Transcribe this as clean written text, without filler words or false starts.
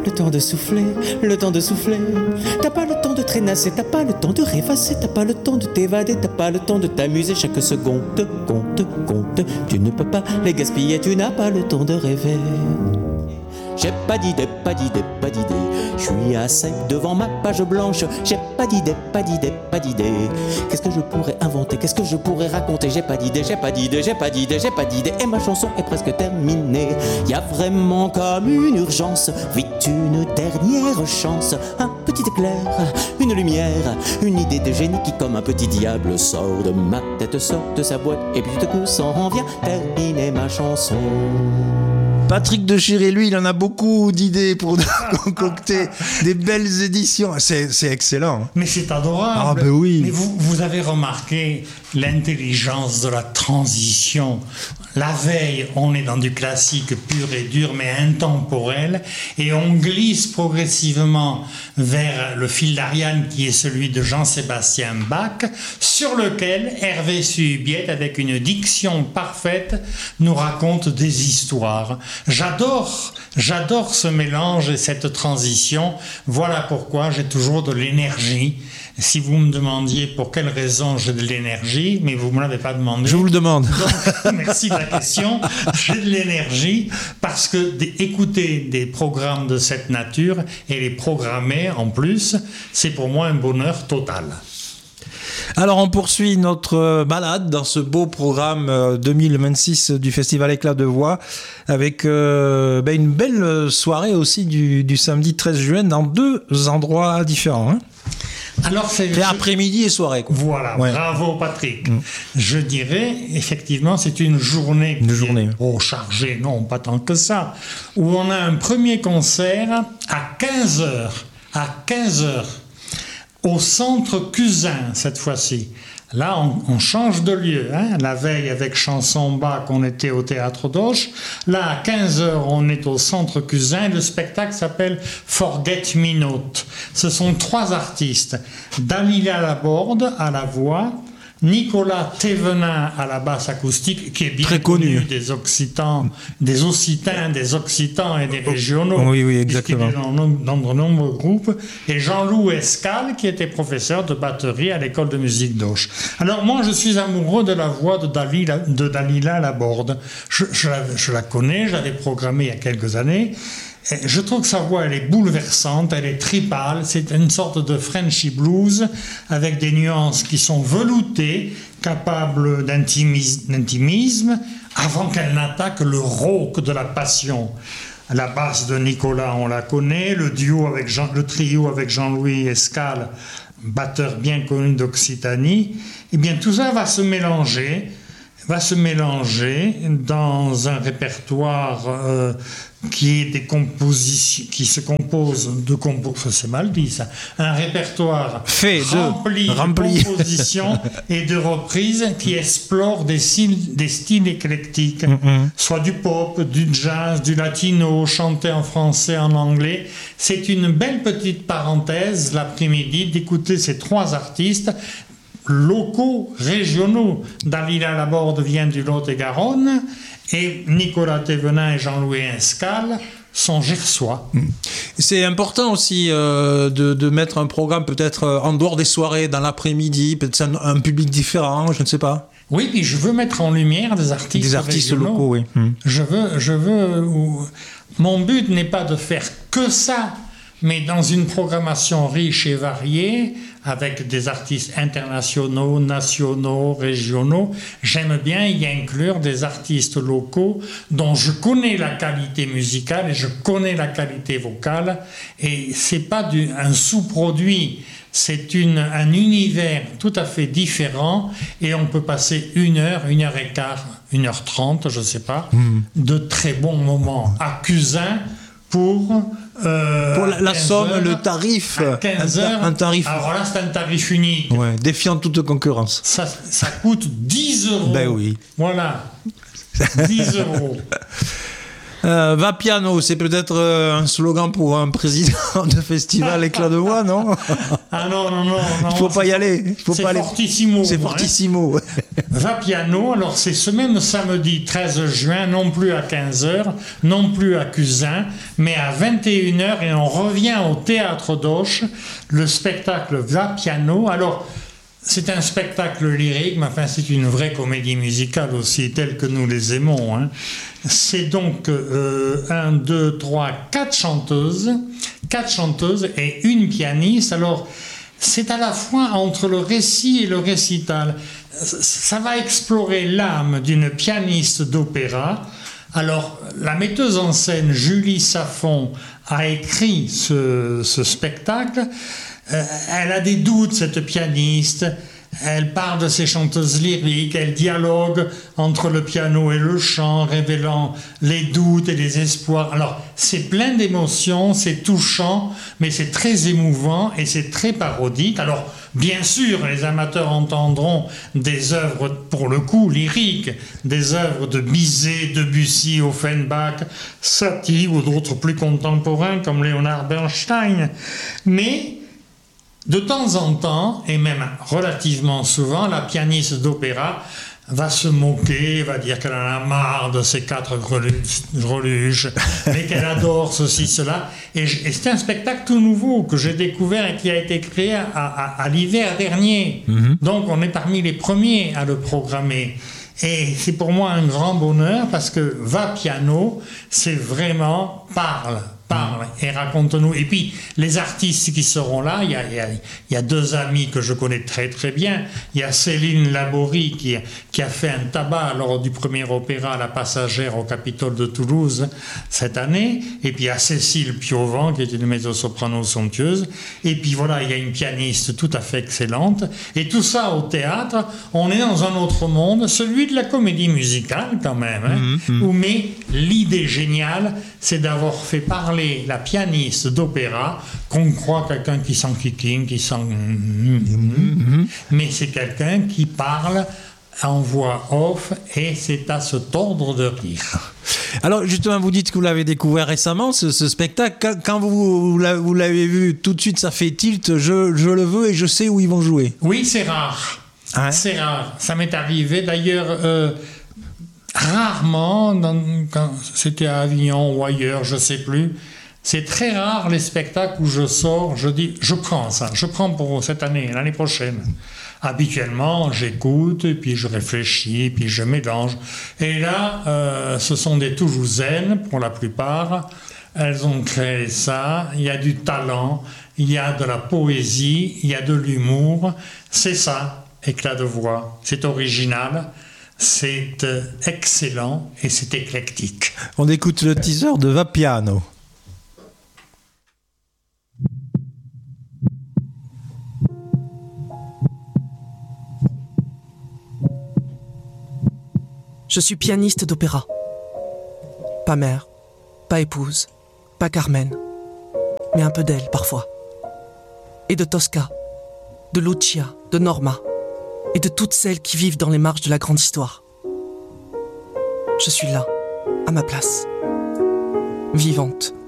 le temps de souffler, le temps de souffler. T'as pas le temps de traînasser, t'as pas le temps de rêvasser, t'as pas le temps de t'évader, t'as pas le temps de t'amuser. Chaque seconde compte, compte. Tu ne peux pas les gaspiller, tu n'as pas le temps de rêver. J'ai pas d'idée, pas d'idée, pas d'idée. Je suis à sec devant ma page blanche. J'ai pas d'idée, pas d'idée, pas d'idée. Qu'est-ce que je pourrais inventer, qu'est-ce que je pourrais raconter? J'ai pas d'idée, j'ai pas d'idée, j'ai pas d'idée, j'ai pas d'idée. Et ma chanson est presque terminée. Y a vraiment comme une urgence, vite une dernière chance. Un petit éclair, une lumière, une idée de génie qui comme un petit diable sort de ma tête, sort de sa boîte. Et puis tout à coup s'en vient terminer ma chanson. Patrick de Chiré, lui, il en a beaucoup d'idées pour concocter des belles éditions. C'est excellent. Mais c'est adorable. Ah ben oui. Mais vous avez remarqué l'intelligence de la transition. La veille, on est dans du classique pur et dur, mais intemporel, et on glisse progressivement vers le fil d'Ariane qui est celui de Jean-Sébastien Bach, sur lequel Hervé Subiette, avec une diction parfaite, nous raconte des histoires. J'adore ce mélange et cette transition. Voilà pourquoi j'ai toujours de l'énergie. Si vous me demandiez pour quelle raison j'ai de l'énergie, mais vous ne me l'avez pas demandé. Je vous le demande. Donc, merci de la question. J'ai de l'énergie parce que écouter des programmes de cette nature et les programmer en plus, c'est pour moi un bonheur total. Alors on poursuit notre balade dans ce beau programme 2026 du Festival Éclat de Voix avec une belle soirée aussi du samedi 13 juin dans deux endroits différents. Hein. Alors c'est après-midi et soirée. Quoi. Voilà, ouais. Bravo Patrick. Je dirais, effectivement, c'est une journée chargée, non, pas tant que ça, où on a un premier concert à 15h. À 15h. Au centre Cusin, cette fois-ci. Là, on change de lieu. Hein. La veille, avec Chanson Bach, on était au Théâtre d'Auch. Là, à 15h, on est au centre Cusin. Le spectacle s'appelle Forget Me Not. Ce sont 3 artistes. Dalila Laborde à la voix, Nicolas Thévenin à la basse acoustique, qui est bien connu des Occitans et des régionaux. Oui, exactement. Il est dans de nombreux groupes. Et Jean-Loup Escal, qui était professeur de batterie à l'école de musique d'Auch. Alors moi, je suis amoureux de la voix de Dalila Laborde. Je la connais, je l'avais programmée il y a quelques années. Je trouve que sa voix, elle est bouleversante, elle est tripale, c'est une sorte de Frenchy blues avec des nuances qui sont veloutées, capables d'intimisme, avant qu'elle n'attaque le rauque de la passion. La basse de Nicolas, on la connaît, le trio avec Jean-Louis Escal, batteur bien connu d'Occitanie. Eh bien, tout ça va se mélanger dans un répertoire qui se compose de c'est mal dit ça, un répertoire rempli de compositions et de reprises qui explore des styles éclectiques, soit du pop, du jazz, du latino, chanté en français, en anglais. C'est une belle petite parenthèse l'après-midi d'écouter ces 3 artistes locaux, régionaux. Dalila Laborde vient du Lot-et-Garonne et Nicolas Thévenin et Jean-Louis Escal sont gersois. C'est important aussi de mettre un programme peut-être en dehors des soirées, dans l'après-midi, peut-être un public différent, je ne sais pas. Oui, puis je veux mettre en lumière des artistes locaux, oui. Mon but n'est pas de faire que ça, mais dans une programmation riche et variée, avec des artistes internationaux, nationaux, régionaux, j'aime bien y inclure des artistes locaux dont je connais la qualité musicale et je connais la qualité vocale, et c'est pas un sous-produit, c'est un univers tout à fait différent, et on peut passer 1 heure, 1 heure et quart, 1h30, je sais pas, de très bons moments à Cusin pour la somme, le tarif, à 15 heures, un tarif. Alors là, c'est un tarif unique. Ouais, défiant toute concurrence. Ça coûte 10 €. Ben oui. Voilà. 10 €. Va piano, c'est peut-être un slogan pour un président de festival Éclat de Voix, non? Ah non. Il faut pas y aller. C'est fortissimo. C'est fortissimo. Va piano, alors c'est ce même samedi 13 juin, non plus à 15h, non plus à Cusin, mais à 21h, et on revient au Théâtre d'Auch, le spectacle Va piano. Alors, c'est un spectacle lyrique, mais enfin c'est une vraie comédie musicale aussi, telle que nous les aimons. Hein. C'est donc 4 chanteuses et une pianiste. Alors c'est à la fois entre le récit et le récital. Ça va explorer l'âme d'une pianiste d'opéra. Alors la metteuse en scène Julie Saffon a écrit ce spectacle. Elle a des doutes, cette pianiste. Elle parle de ses chanteuses lyriques, elle dialogue entre le piano et le chant, révélant les doutes et les espoirs. Alors, c'est plein d'émotions, c'est touchant, mais c'est très émouvant et c'est très parodique. Alors, bien sûr, les amateurs entendront des œuvres, pour le coup, lyriques, des œuvres de Bizet, Debussy, Offenbach, Satie ou d'autres plus contemporains comme Leonard Bernstein. Mais de temps en temps, et même relativement souvent, la pianiste d'opéra va se moquer, va dire qu'elle en a marre de ces 4 greluches, mais qu'elle adore ceci, cela. Et c'est un spectacle tout nouveau que j'ai découvert et qui a été créé à l'hiver dernier. Donc on est parmi les premiers à le programmer. Et c'est pour moi un grand bonheur parce que Va piano, c'est vraiment parle et raconte-nous. Et puis, les artistes qui seront là, il y a 2 amis que je connais très très bien. Il y a Céline Laborie qui a fait un tabac lors du premier opéra La Passagère au Capitole de Toulouse cette année. Et puis, il y a Cécile Piovant qui est une mezzo-soprano somptueuse. Et puis voilà, il y a une pianiste tout à fait excellente. Et tout ça au théâtre, on est dans un autre monde, celui de la comédie musicale quand même. Hein, mais l'idée géniale, c'est d'avoir fait parler la pianiste d'opéra, qu'on croit quelqu'un qui s'enquiquine, qui s'en... mais c'est quelqu'un qui parle en voix off et c'est à se tordre de rire. Alors justement, vous dites que vous l'avez découvert récemment, ce spectacle. Quand vous l'avez vu, tout de suite ça fait tilt, je le veux et je sais où ils vont jouer. Oui, c'est rare. Hein? C'est rare. Ça m'est arrivé d'ailleurs... rarement, quand c'était à Avignon ou ailleurs, je ne sais plus, c'est très rare les spectacles où je sors, je dis, je prends pour cette année, l'année prochaine. Habituellement, j'écoute, et puis je réfléchis, puis je mélange. Et là, ce sont des Toulousaines, pour la plupart. Elles ont créé ça, il y a du talent, il y a de la poésie, il y a de l'humour. C'est ça, Éclat de Voix. C'est original. C'est excellent et c'est éclectique. On écoute le teaser de Va piano. Je suis pianiste d'opéra. Pas mère, pas épouse, pas Carmen, mais un peu d'elle parfois. Et de Tosca, de Lucia, de Norma, et de toutes celles qui vivent dans les marges de la grande histoire. Je suis là, à ma place, vivante,